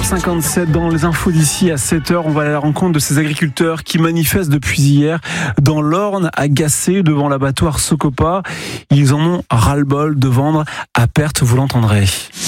6h57 dans les infos d'ici à 7h. On va à la rencontre de ces agriculteurs qui manifestent depuis hier dans l'Orne, agacés devant l'abattoir Socopa. Ils en ont ras-le-bol de vendre à perte, vous l'entendrez.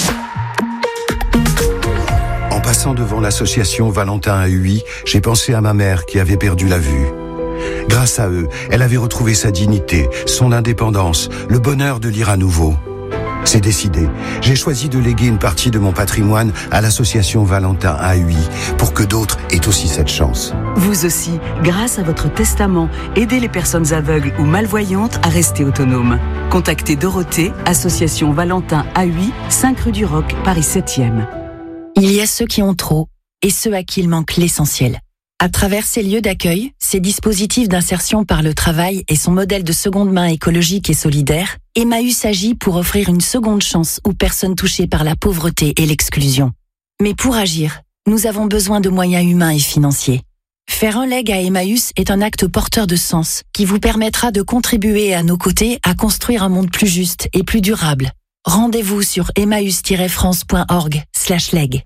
En passant devant l'association Valentin à Huy, j'ai pensé à ma mère qui avait perdu la vue. Grâce à eux, elle avait retrouvé sa dignité, son indépendance, le bonheur de lire à nouveau. C'est décidé. J'ai choisi de léguer une partie de mon patrimoine à l'association Valentin à Huy pour que d'autres aient aussi cette chance. Vous aussi, grâce à votre testament, aidez les personnes aveugles ou malvoyantes à rester autonomes. Contactez Dorothée, association Valentin à Huy, 5 rue du Roc, Paris 7e. Il y a ceux qui ont trop et ceux à qui il manque l'essentiel. À travers ces lieux d'accueil, ces dispositifs d'insertion par le travail et son modèle de seconde main écologique et solidaire, Emmaüs agit pour offrir une seconde chance aux personnes touchées par la pauvreté et l'exclusion. Mais pour agir, nous avons besoin de moyens humains et financiers. Faire un leg à Emmaüs est un acte porteur de sens qui vous permettra de contribuer à nos côtés à construire un monde plus juste et plus durable. Rendez-vous sur emmaüs-france.org/leg.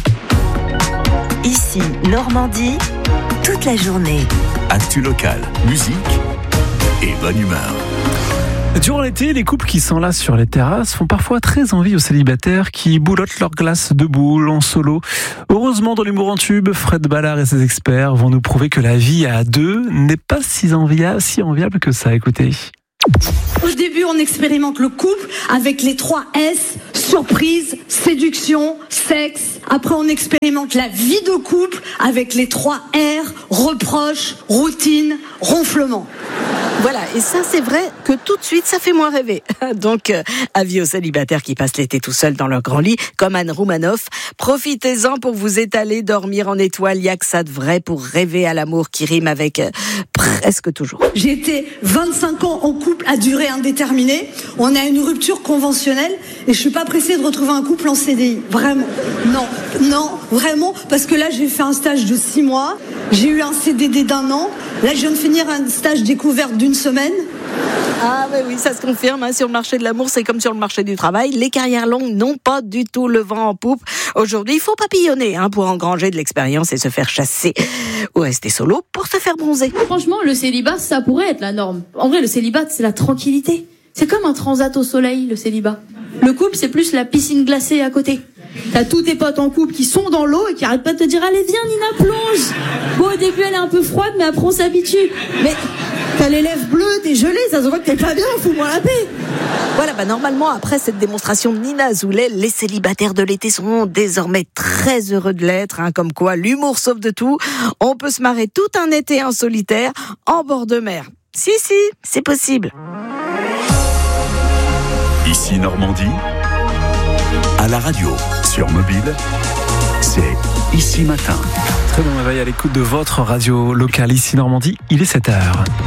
Ici, Normandie, toute la journée. Actu local, musique et bonne humeur. Durant l'été, les couples qui s'enlacent sur les terrasses font parfois très envie aux célibataires qui boulottent leur glace de boule en solo. Heureusement, dans l'humour en tube, Fred Ballard et ses experts vont nous prouver que la vie à deux n'est pas si enviable que ça. Écoutez. Au début, on expérimente le couple avec les 3 S, surprise, séduction, sexe. Après, on expérimente la vie de couple avec les 3 R, reproche, routine, ronflement. Voilà, et ça c'est vrai que tout de suite ça fait moins rêver. Donc avis aux célibataires qui passent l'été tout seuls dans leur grand lit, comme Anne Roumanoff, profitez-en pour vous étaler, dormir en étoile, il y a que ça de vrai pour rêver à l'amour qui rime avec presque toujours. J'ai été 25 ans en couple à durée indéterminée, on a une rupture conventionnelle et je suis pas pressée de retrouver un couple en CDI, vraiment. Non, vraiment, parce que là j'ai fait un stage de 6 mois, j'ai eu un CDD d'1 an, là je viens de finir un stage découverte d'une semaine. Ah oui, ça se confirme, sur le marché de l'amour, c'est comme sur le marché du travail. Les carrières longues n'ont pas du tout le vent en poupe. Aujourd'hui, il faut papillonner pour engranger de l'expérience et se faire chasser ou rester solo pour se faire bronzer. Franchement, le célibat, ça pourrait être la norme. En vrai, le célibat, c'est la tranquillité. C'est comme un transat au soleil, le célibat. Le couple, c'est plus la piscine glacée à côté. T'as tous tes potes en couple qui sont dans l'eau et qui arrêtent pas de te dire « Allez, viens Nina, plonge !» Bon, au début, elle est un peu froide, mais après, on s'habitue. Mais t'as les lèvres bleues, t'es gelée, ça se voit que t'es pas bien, fous-moi la paix. Voilà, normalement, après cette démonstration de Nina Azoulay, les célibataires de l'été seront désormais très heureux de l'être, comme quoi l'humour sauve de tout. On peut se marrer tout un été en solitaire, en bord de mer. Si, c'est possible. Ici Normandie, à la radio, sur mobile, c'est Ici Matin. Très bon réveil à l'écoute de votre radio locale Ici Normandie, il est 7h.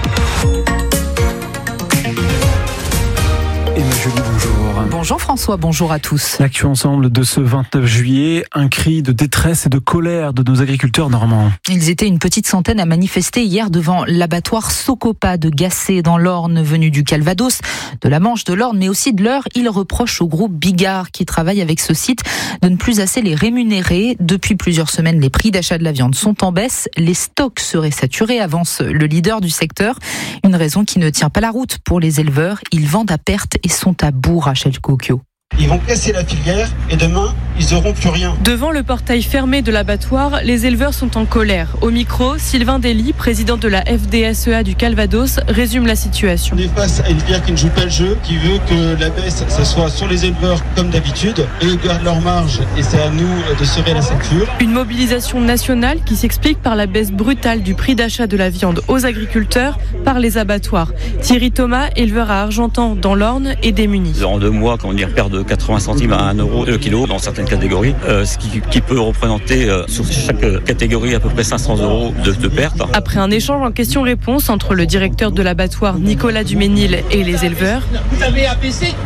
Emma Joly, bonjour. Bonjour François, bonjour à tous. L'actu ensemble de ce 29 juillet, un cri de détresse et de colère de nos agriculteurs normands. Ils étaient une petite centaine à manifester hier devant l'abattoir Socopa de Gacé dans l'Orne, venu du Calvados, de la Manche, de l'Orne, mais aussi de l'Eure. Ils reprochent au groupe Bigard qui travaille avec ce site de ne plus assez les rémunérer. Depuis plusieurs semaines, les prix d'achat de la viande sont en baisse. Les stocks seraient saturés, avance le leader du secteur. Une raison qui ne tient pas la route pour les éleveurs. Ils vendent à perte et sont à bout, Rachel Kokio. Ils vont casser la filière et demain, ils n'auront plus rien. Devant le portail fermé de l'abattoir, les éleveurs sont en colère. Au micro, Sylvain Dely, président de la FDSEA du Calvados, résume la situation. On est face à une filière qui ne joue pas le jeu, qui veut que la baisse, ça soit sur les éleveurs comme d'habitude. Et ils gardent leur marge et c'est à nous de serrer la ceinture. Une mobilisation nationale qui s'explique par la baisse brutale du prix d'achat de la viande aux agriculteurs par les abattoirs. Thierry Thomas, éleveur à Argentan dans l'Orne, est démuni. En 2 mois, quand on y perd de 80 centimes à 1 euro le kilo dans certaines catégories, ce qui peut représenter sur chaque catégorie à peu près 500 euros de perte. Après un échange en questions-réponses entre le directeur de l'abattoir Nicolas Duménil et les éleveurs, vous avez abaissé toutes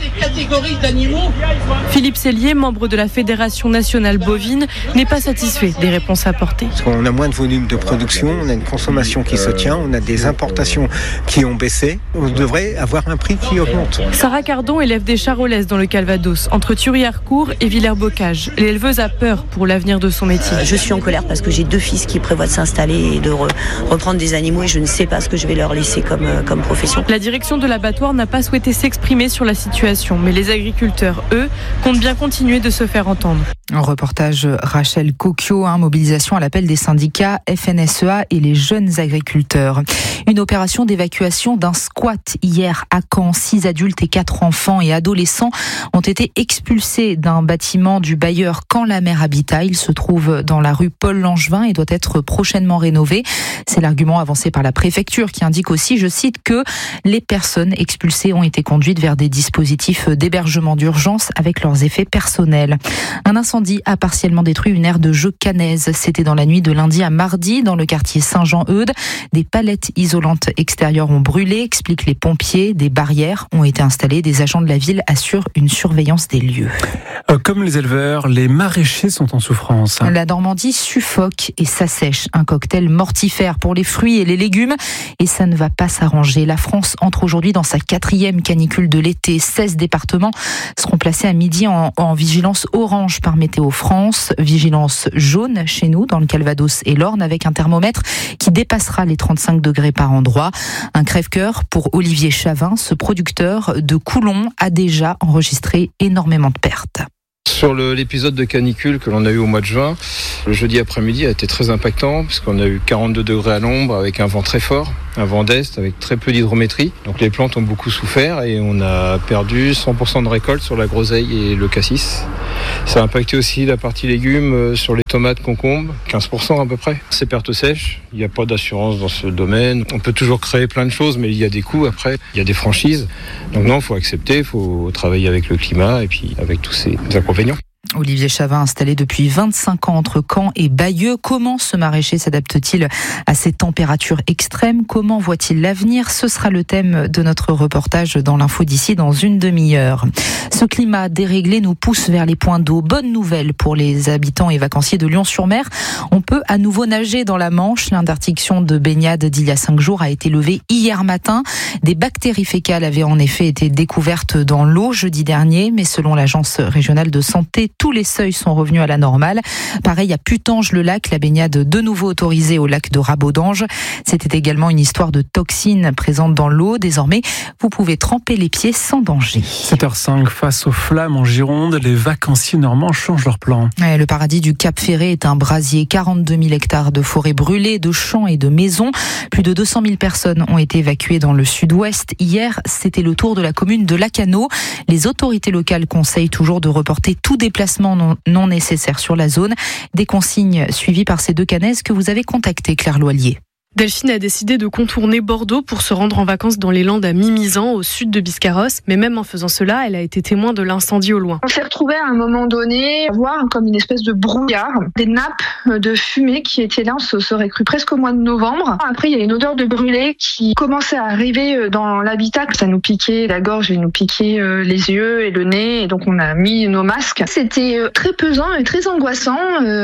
des catégories d'animaux. Philippe Sellier, membre de la Fédération nationale bovine, n'est pas satisfait des réponses apportées. Parce qu'on a moins de volume de production, on a une consommation qui se tient, on a des importations qui ont baissé. On devrait avoir un prix qui augmente. Sarah Cardon élève des charolaises dans le Calvados, entre Thury-Harcourt et Villers-Bocage. L'éleveuse a peur pour l'avenir de son métier. Je suis en colère parce que j'ai 2 fils qui prévoient de s'installer et de reprendre des animaux et je ne sais pas ce que je vais leur laisser comme profession. La direction de l'abattoir n'a pas souhaité s'exprimer sur la situation, mais les agriculteurs, eux, comptent bien continuer de se faire entendre. Un reportage Rachel Cocchio, mobilisation à l'appel des syndicats FNSEA et les jeunes agriculteurs. Une opération d'évacuation d'un squat hier à Caen. 6 adultes et 4 enfants et adolescents ont été expulsés d'un bâtiment du bailleur Caen-la-Mer Habitat. Il se trouve dans la rue Paul Langevin et doit être prochainement rénové. C'est l'argument avancé par la préfecture qui indique aussi, je cite, que les personnes expulsées ont été conduites vers des dispositifs d'hébergement d'urgence avec leurs effets personnels. Un incendie a partiellement détruit une aire de jeux caennaise. C'était dans la nuit de lundi à mardi dans le quartier Saint-Jean-Eudes. Des palettes isolantes extérieures ont brûlé, expliquent les pompiers. Des barrières ont été installées. Des agents de la ville assurent une surveillance des lieux. Comme les éleveurs, les maraîchers sont en souffrance. La Normandie suffoque et s'assèche. Un cocktail mortifère pour les fruits et les légumes. Et ça ne va pas s'arranger. La France entre aujourd'hui dans sa 4e canicule de l'été. 16 départements seront placés à midi en vigilance orange par Météo France. Vigilance jaune chez nous, dans le Calvados et l'Orne, avec un thermomètre qui dépassera les 35 degrés par endroit. Un crève-cœur pour Olivier Chavin. Ce producteur de Coulon a déjà enregistré énormément de pertes. Sur l'épisode de canicule que l'on a eu au mois de juin, le jeudi après-midi a été très impactant puisqu'on a eu 42 degrés à l'ombre avec un vent très fort, un vent d'est avec très peu d'hydrométrie. Donc les plantes ont beaucoup souffert et on a perdu 100% de récolte sur la groseille et le cassis. Ça a impacté aussi la partie légumes sur les tomates, concombres, 15% à peu près. Ces pertes sèches, il n'y a pas d'assurance dans ce domaine. On peut toujours créer plein de choses, mais il y a des coûts après, il y a des franchises. Donc non, il faut accepter, il faut travailler avec le climat et puis avec tous ces inconvénients. Olivier Chavin, installé depuis 25 ans entre Caen et Bayeux. Comment ce maraîcher s'adapte-t-il à ces températures extrêmes? Comment voit-il l'avenir? Ce sera le thème de notre reportage dans l'info d'ici dans une demi-heure. Ce climat déréglé nous pousse vers les points d'eau. Bonne nouvelle pour les habitants et vacanciers de Lyon-sur-Mer. On peut à nouveau nager dans la Manche. L'interdiction de baignade d'il y a 5 jours a été levée hier matin. Des bactéries fécales avaient en effet été découvertes dans l'eau jeudi dernier, mais selon l'Agence régionale de santé, tous les seuils sont revenus à la normale. Pareil à Putange-le-Lac, la baignade de nouveau autorisée au lac de Rabaudange. C'était également une histoire de toxines présentes dans l'eau. Désormais, vous pouvez tremper les pieds sans danger. 7h05, face aux flammes en Gironde, les vacanciers normands changent leur plan. Le paradis du Cap Ferré est un brasier. 42 000 hectares de forêts brûlées, de champs et de maisons. Plus de 200 000 personnes ont été évacuées dans le sud-ouest. Hier, c'était le tour de la commune de Lacanau. Les autorités locales conseillent toujours de reporter tout déplacement non nécessaire sur la zone. Des consignes suivies par ces 2 Canaises que vous avez contactées, Claire Loilier. Delphine a décidé de contourner Bordeaux pour se rendre en vacances dans les Landes à Mimizan, au sud de Biscarrosse. Mais même en faisant cela, elle a été témoin de l'incendie au loin. On s'est retrouvés à un moment donné à voir comme une espèce de brouillard, des nappes de fumée qui étaient là, on se serait cru presque au mois de novembre. Après, il y a une odeur de brûlé qui commençait à arriver dans l'habitat. Ça nous piquait la gorge et nous piquait les yeux et le nez. Et donc, on a mis nos masques. C'était très pesant et très angoissant.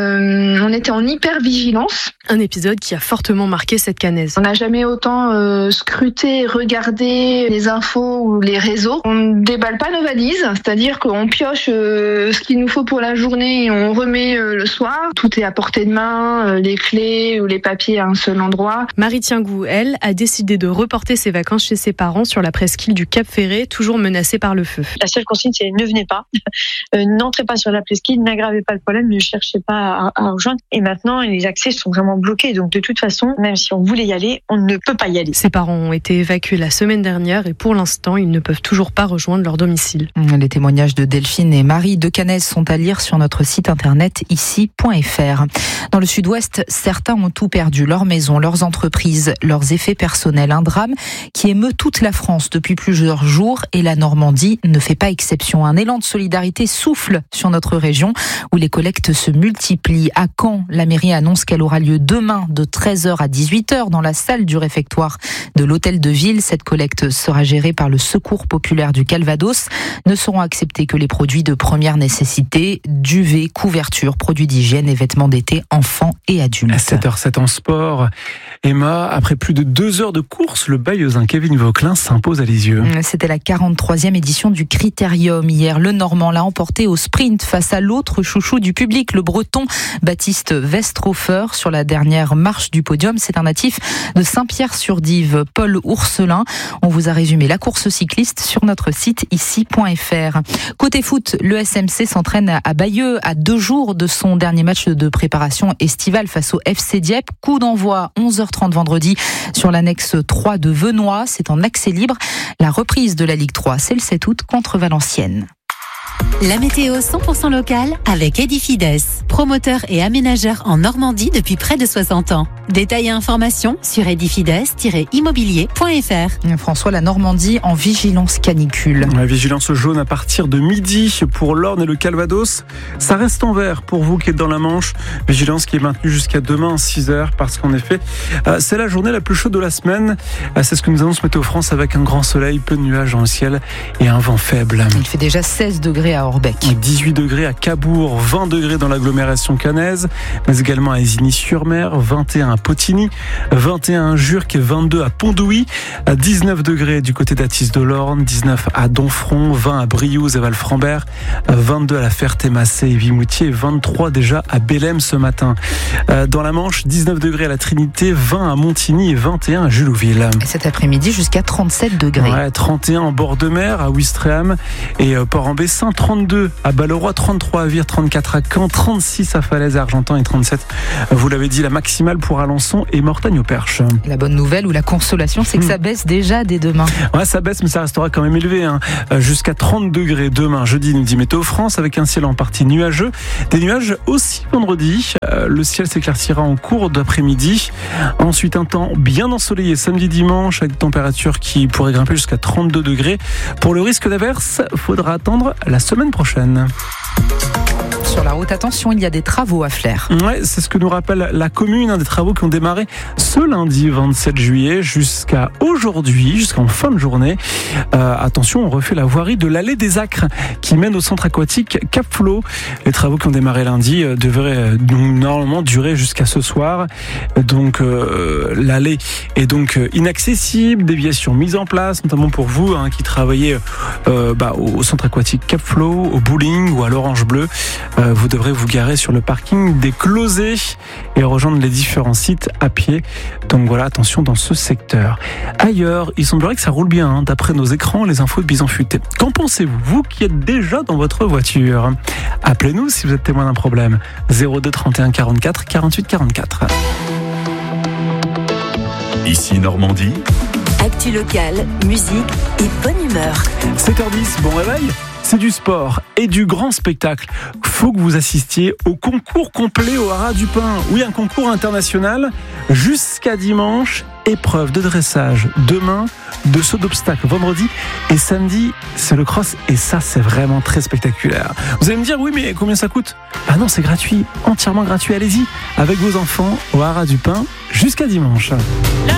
On était en hyper-vigilance. Un épisode qui a fortement marqué cette Canaise. On n'a jamais autant scruté, regardé les infos ou les réseaux. On ne déballe pas nos valises, c'est-à-dire qu'on pioche ce qu'il nous faut pour la journée et on remet le soir. Tout est à portée de main, les clés ou les papiers à un seul endroit. Marie Tiengou, elle, a décidé de reporter ses vacances chez ses parents sur la presqu'île du Cap Ferré, toujours menacée par le feu. La seule consigne, c'est ne venez pas, n'entrez pas sur la presqu'île, n'aggravez pas le problème, ne cherchez pas à rejoindre. Et maintenant, les accès sont vraiment bloqués, donc de toute façon, même si on voulait y aller, on ne peut pas y aller. Ses parents ont été évacués la semaine dernière et pour l'instant, ils ne peuvent toujours pas rejoindre leur domicile. Les témoignages de Delphine et Marie de Canaise sont à lire sur notre site internet ici.fr. Dans le sud-ouest, certains ont tout perdu, leurs maisons, leurs entreprises, leurs effets personnels. Un drame qui émeut toute la France depuis plusieurs jours et la Normandie ne fait pas exception. Un élan de solidarité souffle sur notre région où les collectes se multiplient. À Caen, la mairie annonce qu'elle aura lieu demain de 13h à 18h 18h dans la salle du réfectoire de l'hôtel de ville. Cette collecte sera gérée par le Secours populaire du Calvados. Ne seront acceptés que les produits de première nécessité, duvet, couverture, produits d'hygiène et vêtements d'été, enfants et adultes. À 7h07 en sport, Emma, après plus de 2 heures de course, le Bayeuxin Kevin Vauquelin s'impose à Lisieux. C'était la 43e édition du Critérium. Hier, le Normand l'a emporté au sprint face à l'autre chouchou du public, le Breton Baptiste Westhofer. Sur la dernière marche du podium, c'est un natif de Saint-Pierre-sur-Dive, Paul Ourselin. On vous a résumé la course cycliste sur notre site ici.fr. Côté foot, le SMC s'entraîne à Bayeux à 2 jours de son dernier match de préparation estivale face au FC Dieppe. Coup d'envoi 11h30 vendredi sur l'annexe 3 de Venoy. C'est en accès libre. La reprise de la Ligue 3, c'est le 7 août contre Valenciennes. La météo 100% locale avec Edifides, promoteur et aménageur en Normandie depuis près de 60 ans. Détails et informations sur edifides-immobilier.fr. François, la Normandie en vigilance canicule. La vigilance jaune à partir de midi pour l'Orne et le Calvados. Ça reste en vert pour vous qui êtes dans la Manche. Vigilance qui est maintenue jusqu'à demain à 6h parce qu'en effet, c'est la journée la plus chaude de la semaine. C'est ce que nous annonce Météo France avec un grand soleil, peu de nuages dans le ciel et un vent faible. Il fait déjà 16 degrés à Orbec. 18 degrés à Cabourg, 20 degrés dans l'agglomération caennaise, mais également à Isigny-sur-Mer, 21 à Potigny, 21 à Jurques et 22 à Pont-Douy, 19 degrés du côté d'Athis-de-l'Orne, 19 à Donfront, 20 à Briouze et Valframbert, 22 à la Ferté-Massé et Vimoutier, 23 déjà à Bélem ce matin. Dans la Manche, 19 degrés à la Trinité, 20 à Montigny et 21 à Jullouville. Et cet après-midi jusqu'à 37 degrés. Ouais, 31 en bord de mer à Ouistreham et Port-en-Bessin, 32 à Balleroy, 33 à Vire, 34 à Caen, 36 à Falaise et Argentan et 37, vous l'avez dit, la maximale pour Alençon et Mortagne-au-Perche. La bonne nouvelle ou la consolation, c'est que ça baisse déjà dès demain. Ouais, ça baisse, mais ça restera quand même élevé, jusqu'à 30 degrés demain, jeudi, nous dit Météo France, avec un ciel en partie nuageux. Des nuages aussi vendredi. Le ciel s'éclaircira en cours d'après-midi. Ensuite, un temps bien ensoleillé samedi, dimanche, avec des températures qui pourraient grimper jusqu'à 32 degrés. Pour le risque d'averse, faudra attendre la semaine prochaine. Sur la route, attention, il y a des travaux à Flers. Ouais, c'est ce que nous rappelle la commune, des travaux qui ont démarré ce lundi 27 juillet jusqu'à aujourd'hui, jusqu'en fin de journée. Attention, on refait la voirie de l'allée des Acres qui mène au centre aquatique Cap-Flo. Les travaux qui ont démarré lundi devraient normalement durer jusqu'à ce soir. Donc l'allée est donc inaccessible, déviation mise en place, notamment pour vous qui travaillez au centre aquatique Cap-Flo, au bowling ou à l'Orange Bleu. Vous devrez vous garer sur le parking des Closets et rejoindre les différents sites à pied. Donc voilà, attention dans ce secteur. Ailleurs, il semblerait que ça roule bien, d'après nos écrans, les infos de Bison Futé. Qu'en pensez-vous, vous qui êtes déjà dans votre voiture? Appelez-nous si vous êtes témoin d'un problème. 02 31 44 48 44. Ici Normandie. Actu locale, musique et bonne humeur. 7h10, bon réveil. C'est du sport et du grand spectacle. Faut que vous assistiez au concours complet au Haras du Pin. Oui, un concours international jusqu'à dimanche. Épreuve de dressage demain, de saut d'obstacle vendredi et samedi, c'est le cross et ça, c'est vraiment très spectaculaire. Vous allez me dire, oui, mais combien ça coûte? Ah non, c'est gratuit, entièrement gratuit. Allez-y, avec vos enfants au Haras du Pin jusqu'à dimanche.